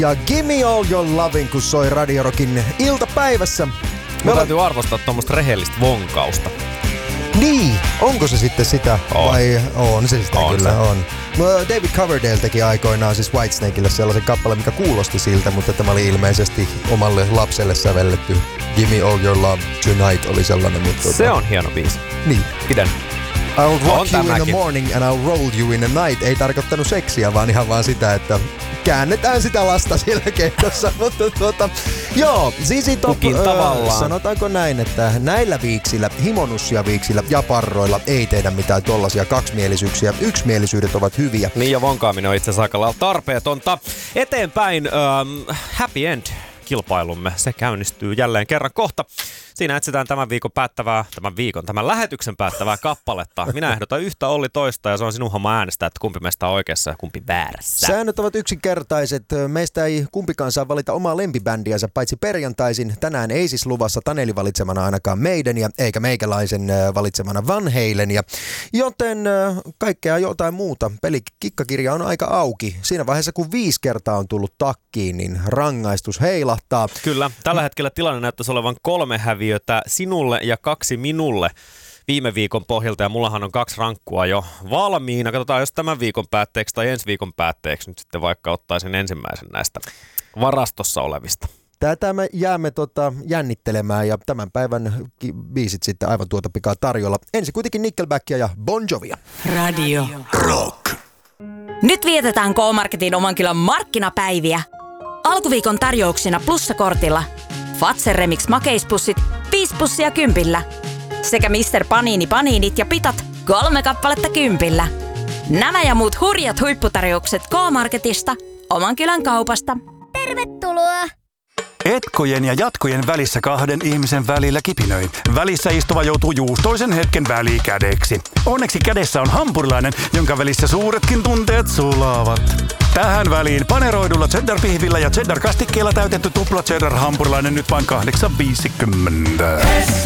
Ja Gimme All Your Lovin', kun soi Radio Rockin iltapäivässä. Me täytyy arvostaa tuommoista rehellistä vonkausta. Niin, onko se sitten sitä? On. Vai on se sitä? On kyllä se. on. David Coverdale teki aikoinaan siis Whitesnakelle sellaisen kappaleen, mikä kuulosti siltä, mutta tämä oli ilmeisesti omalle lapselle sävelletty. Gimme All Your Love Tonight oli sellainen. Mutta Se on hieno biisi. Niin. Pidän. I'll rock you in the tämäkin. morning and I'll roll you in the night. Ei tarkoittanut seksiä, vaan ihan vaan sitä, että käännetään sitä lasta siellä keikossa. Mutta joo, ZZ Top, Kukin tavallaan. sanotaanko näin, että näillä viiksillä, himonussia viiksillä ja parroilla ei tehdä mitään tollaisia kaksimielisyyksiä. Yksimielisyydet ovat hyviä. Niin ja vonkaaminen on itse asiassa aika lailla tarpeetonta. Eteenpäin Happy End-kilpailumme. Se käynnistyy jälleen kerran kohta. Siinä etsitään tämän lähetyksen päättävää kappaletta. Minä ehdotan yhtä Olli toista ja se on sinun homma äänestää, että kumpi meistä on oikeassa ja kumpi väärässä. Säännöt ovat yksinkertaiset. Meistä ei kumpikaan saa valita omaa lempibändiänsä paitsi perjantaisin. Tänään ei siis luvassa Taneli valitsemana ainakaan meidän ja eikä meikäläisen valitsemana Van Halenia. Joten kaikkea jotain muuta. Pelikikkakirja on aika auki. Siinä vaiheessa kun 5 kertaa on tullut takkiin, niin rangaistus heilahtaa. Kyllä, tällä hetkellä tilanne näyttäisi olevan 3 häviötä sinulle ja 2 minulle viime viikon pohjalta, ja mullahan on 2 rankkua jo valmiina. Katsotaan, jos tämän viikon päätteeksi tai ensi viikon päätteeksi nyt sitten vaikka ottaisin ensimmäisen näistä varastossa olevista. Tätä me jäämme jännittelemään ja tämän päivän biisit sitten aivan tuota pikaa tarjolla. Ensin kuitenkin Nickelbackia ja Bon Jovia. Radio Rock. Nyt vietetään K-Marketin oman kylän markkinapäiviä. Alkuviikon tarjouksina plussakortilla Fazer Remix makeispussit 5 pussia 10. Sekä Mr. Panini paniinit ja pitat 3 kappaletta 10. Nämä ja muut hurjat huipputarjoukset K-Marketista, oman kylän kaupasta. Tervetuloa! Etkojen ja jatkojen välissä 2 ihmisen välillä kipinöi. Välissä istuva joutuu juustoisen hetken välikädeksi. Onneksi kädessä on hampurilainen, jonka välissä suuretkin tunteet sulaavat. Tähän väliin paneroidulla cheddar-pihvillä ja cheddar-kastikkeella täytetty tupla cheddar-hampurilainen nyt vain 8,50.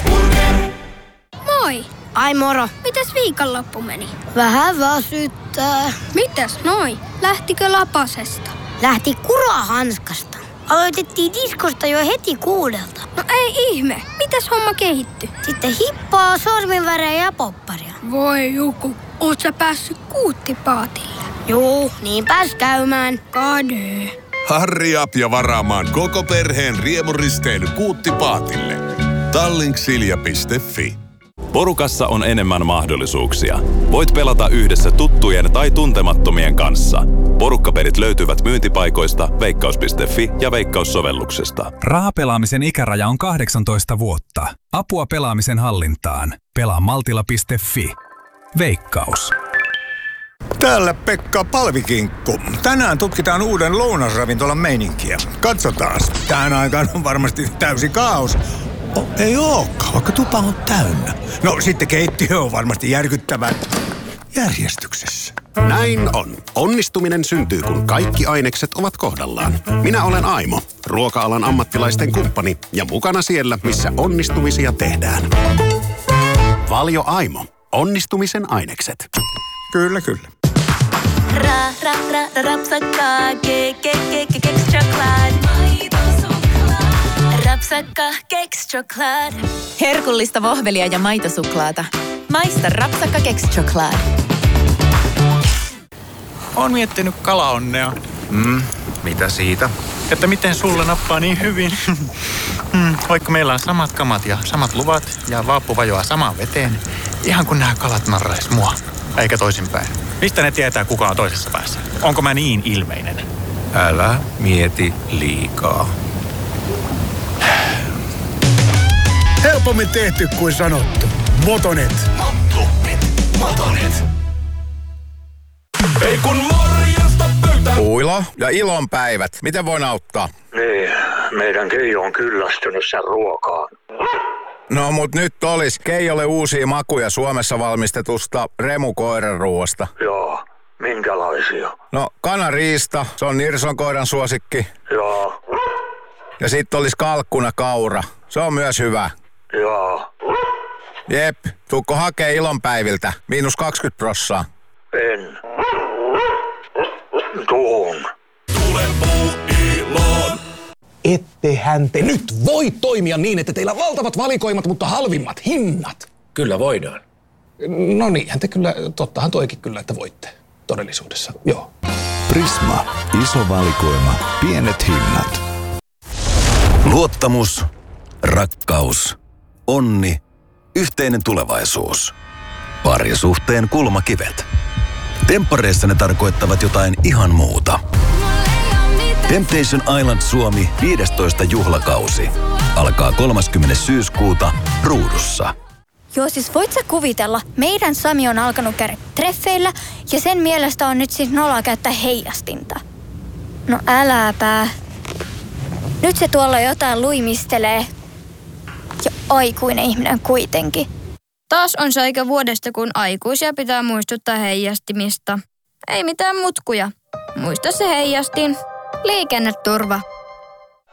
Moi! Ai moro. Mitäs viikonloppu meni? Vähän väsyttää. Mitäs noi? Lähtikö lapasesta? Lähti kurahanskasta. Aloitettiin diskosta jo heti 6. No ei ihme. Mitäs homma kehittyi? Sitten hippaa, sorminvärejä ja popparia. Voi Juku, oot sä päässyt kuuttipaatille? Juu, niin pääs käymään. Kade. Harri up ja varaamaan koko perheen riemuristeily Kuuttipaatille. Tallinksilja.fi. Porukassa on enemmän mahdollisuuksia. Voit pelata yhdessä tuttujen tai tuntemattomien kanssa. Porukkapelit löytyvät myyntipaikoista, veikkaus.fi ja Veikkaus-sovelluksesta. Rahapelaamisen ikäraja on 18 vuotta. Apua pelaamisen hallintaan. Pelaa maltilla.fi. Veikkaus. Täällä Pekka Palvikinkku. Tänään tutkitaan uuden lounasravintolan meininkiä. Katsotaan. Tähän aikaan on varmasti täysi kaos. Ei ookaan, vaikka tupa on täynnä. No sitten keittiö on varmasti järkyttävän järjestyksessä. Näin on. Onnistuminen syntyy, kun kaikki ainekset ovat kohdallaan. Minä olen Aimo, ruoka-alan ammattilaisten kumppani ja mukana siellä, missä onnistumisia tehdään. Valio Aimo. Onnistumisen ainekset. Kyllä, kyllä. Rapsakka, keks choklad. Rapsakka, keks choklad. Herkullista vohvelia ja maitosuklaata. Maista Rapsakka keks choklad. Oon miettinyt kalaonnea. Mitä siitä? Että miten sulle nappaa niin hyvin. Vaikka meillä on samat kamat ja samat luvat ja vaappu vajoaa samaan veteen. Ihan kun nämä kalat narrais mua. Eikä toisinpäin. Mistä ne tietää, kuka on toisessa päässä? Onko mä niin ilmeinen? Älä mieti liikaa. Helpommin tehty kuin sanottu. Motonet. Motonet. Ei kun morjesta pöytä! Uilo ja ilonpäivät. Miten voin auttaa? Niin, meidän Keijo on kyllästynyt sen ruokaan. No mut nyt olis Keijolle uusia makuja Suomessa valmistetusta remukoiranruoasta. Joo, minkälaisia? No kanariista, se on Nirson koiran suosikki. Joo. Ja sitten olis kalkkuna kaura, se on myös hyvä. Joo. Jep, tuukko hakee ilonpäiviltä, -20%. En. Tuun. Tule Ettehän te nyt voi toimia niin, että teillä valtavat valikoimat, mutta halvimmat hinnat. Kyllä voidaan. No niinhän te kyllä, tottahan toikin kyllä, että voitte todellisuudessa, joo. Prisma. Iso valikoima. Pienet hinnat. Luottamus. Rakkaus. Onni. Yhteinen tulevaisuus. Parisuhteen kulmakivet. Temppareissa ne tarkoittavat jotain ihan muuta. Temptation Island Suomi 15. juhlakausi. Alkaa 30. syyskuuta Ruudussa. Joo, siis voit sä kuvitella, meidän Sami on alkanut käydä treffeillä ja sen mielestä on nyt siis noloa käyttää heijastinta. No äläpä. Nyt se tuolla jotain luimistelee. Ja aikuinen ihminen kuitenkin. Taas on se aika vuodesta, kun aikuisia pitää muistuttaa heijastimista. Ei mitään mutkuja. Muista se heijastin. Liikenneturva.